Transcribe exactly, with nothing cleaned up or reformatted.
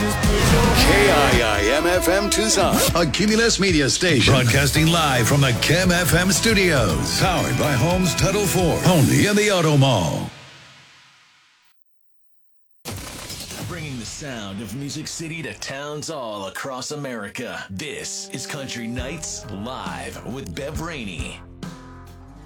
K I I M F M Tucson, a Cumulus media station. Broadcasting live from the K I M F M studios. Powered by Homes Title four. Only in the Auto Mall. Bringing the sound of Music City to towns all across America. This is Country Nights Live with Bev Rainey.